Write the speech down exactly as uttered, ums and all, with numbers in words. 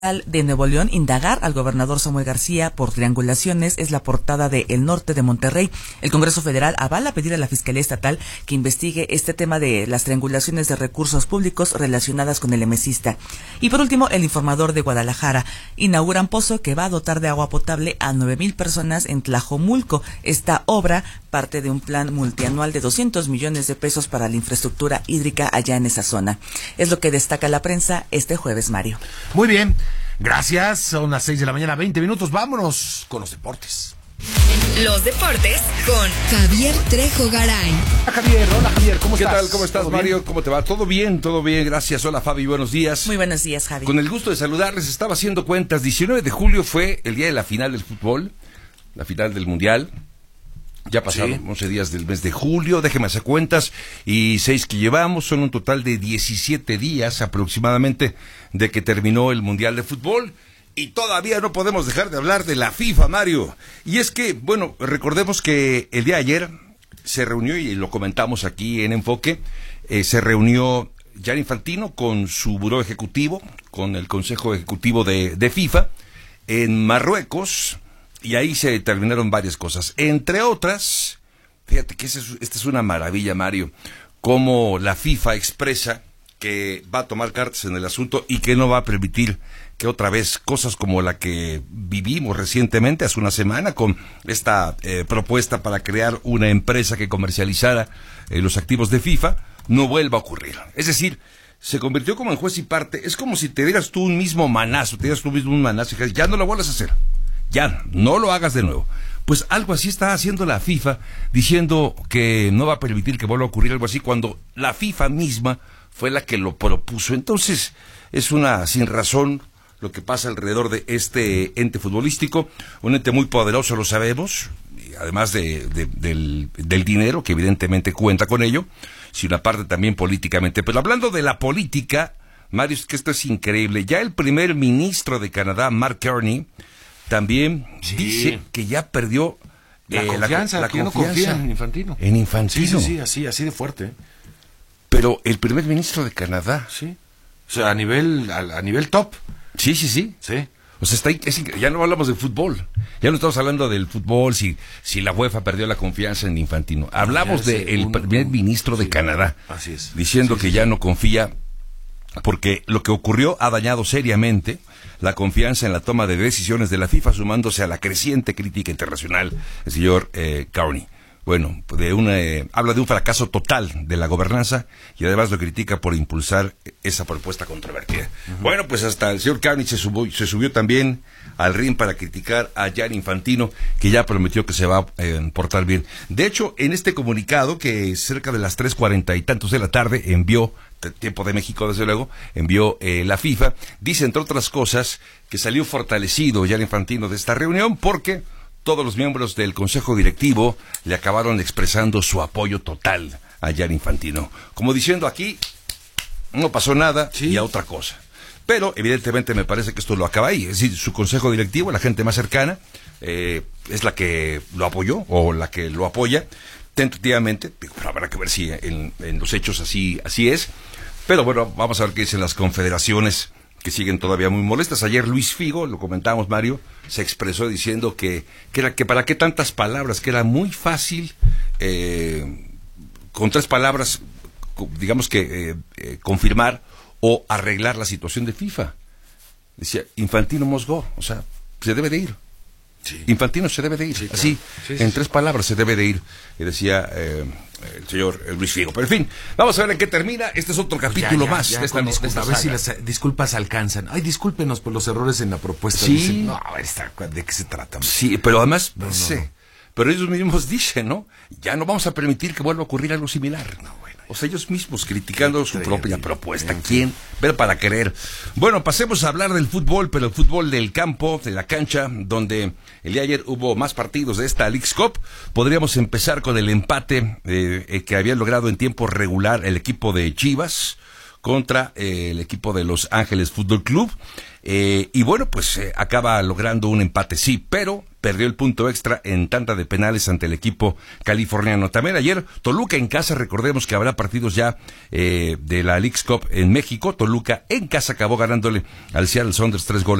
de Nuevo León indagar al gobernador Samuel García por triangulaciones es la portada de El Norte de Monterrey. El Congreso Federal avala pedir a la Fiscalía Estatal que investigue este tema de las triangulaciones de recursos públicos relacionadas con el emesista. Y por último, El Informador de Guadalajara. Inauguran pozo que va a dotar de agua potable a nueve mil personas en Tlajomulco. Esta obra parte de un plan multianual de doscientos millones de pesos para la infraestructura hídrica allá en esa zona. Es lo que destaca la prensa este jueves, Mario. Muy bien. Gracias, son las seis de la mañana, veinte minutos, vámonos con los deportes. Los deportes con Javier Trejo Garay. Hola Javier, hola Javier, ¿cómo ¿Qué estás? tal? ¿Cómo estás, Mario? Bien? ¿Cómo te va? ¿Todo bien? Todo bien, gracias. Hola Fabi, buenos días. Muy buenos días, Javi. Con el gusto de saludarles, estaba haciendo cuentas, diecinueve de julio fue el día de la final del fútbol, la final del Mundial. Ya pasaron sí. once días del mes de julio, déjeme hacer cuentas, y seis que llevamos, son un total de diecisiete días aproximadamente de que terminó el Mundial de Fútbol, y todavía no podemos dejar de hablar de la FIFA, Mario. Y es que, bueno, recordemos que el día de ayer se reunió, y lo comentamos aquí en Enfoque, eh, se reunió Gianni Infantino con su buró ejecutivo, con el Consejo Ejecutivo de, de FIFA, en Marruecos. Y ahí se determinaron varias cosas. Entre otras, fíjate que esta es, esta es una maravilla, Mario, cómo la FIFA expresa que va a tomar cartas en el asunto y que no va a permitir que otra vez cosas como la que vivimos recientemente, hace una semana, con esta eh, propuesta para crear una empresa que comercializara eh, los activos de FIFA, no vuelva a ocurrir. Es decir, se convirtió como en juez y parte. Es como si te dieras tú un mismo manazo, te dieras tú mismo un manazo y dijeras, ya no lo vuelvas a hacer. Ya, no lo hagas de nuevo. Pues algo así está haciendo la FIFA, diciendo que no va a permitir que vuelva a ocurrir algo así, cuando la FIFA misma fue la que lo propuso. Entonces, es una sin razón lo que pasa alrededor de este ente futbolístico, un ente muy poderoso, lo sabemos, y además de, de, del, del dinero, que evidentemente cuenta con ello, sino aparte también políticamente. Pero hablando de la política, Mario, es que esto es increíble. Ya el primer ministro de Canadá, Mark Carney, también sí. dice que ya perdió la eh, confianza, la, la que confianza no confía en Infantino. En Infantino. Sí, sí, sí, así, así de fuerte. ¿eh? Pero el primer ministro de Canadá. Sí. O sea, a nivel, a, a nivel top. Sí, sí, sí. Sí. O sea, está, es, ya no hablamos de fútbol. Ya no estamos hablando del fútbol, si, si la UEFA perdió la confianza en Infantino. Hablamos del un, primer un, ministro de sí, Canadá. Así es. Diciendo sí, que sí, ya sí. no confía, porque lo que ocurrió ha dañado seriamente la confianza en la toma de decisiones de la FIFA, sumándose a la creciente crítica internacional, el señor eh, Carney. Bueno, de una, eh, habla de un fracaso total de la gobernanza y además lo critica por impulsar esa propuesta controvertida. Uh-huh. Bueno, pues hasta el señor Carney se subió, se subió también al ring para criticar a Gianni Infantino, que ya prometió que se va a eh, portar bien. De hecho, en este comunicado, que cerca de las tres cuarenta y tantos de la tarde envió, tiempo de México desde luego, envió eh, la FIFA, dice entre otras cosas que salió fortalecido Gianni Infantino de esta reunión porque todos los miembros del Consejo Directivo le acabaron expresando su apoyo total a Gianni Infantino, como diciendo aquí no pasó nada sí. y a otra cosa. Pero evidentemente me parece que esto lo acaba ahí, es decir, su Consejo Directivo, la gente más cercana, eh, es la que lo apoyó o la que lo apoya tentativamente. Habrá que ver si en, en los hechos así, así es. Pero bueno, vamos a ver qué dicen las confederaciones, que siguen todavía muy molestas. Ayer Luis Figo, lo comentábamos, Mario, se expresó diciendo que, que, era, que para qué tantas palabras, que era muy fácil, eh, con tres palabras, digamos que eh, eh, confirmar o arreglar la situación de FIFA. Decía, Infantino must go, o sea, se debe de ir. Sí. Infantino se debe de ir, sí, claro. así, sí, sí, en sí. tres palabras se debe de ir, y decía eh, el señor Luis Figo. Pero en fin, vamos a ver en qué termina. Este es otro capítulo ya, ya, más ya, de esta, disculpa, de esta a ver si las disculpas alcanzan. Ay, discúlpenos por los errores en la propuesta. Sí. Dicen, no, a ver, ¿de qué se trata? Sí, pero además, no, no, sé, no. pero ellos mismos dicen, ¿no? Ya no vamos a permitir que vuelva a ocurrir algo similar. No, bueno. O sea, ellos mismos criticando su propia propuesta. ¿Quién? Ver para querer. Bueno, pasemos a hablar del fútbol, pero el fútbol del campo, de la cancha, donde el día de ayer hubo más partidos de esta Leagues Cup. Podríamos empezar con el empate eh, eh, que había logrado en tiempo regular el equipo de Chivas contra eh, el equipo de Los Ángeles Fútbol Club. Eh, y bueno, pues eh, acaba logrando un empate, sí, pero perdió el punto extra en tanda de penales ante el equipo californiano. También ayer Toluca en casa, recordemos que habrá partidos ya eh, de la Leagues Cup en México. Toluca en casa acabó ganándole al Seattle Sounders tres goles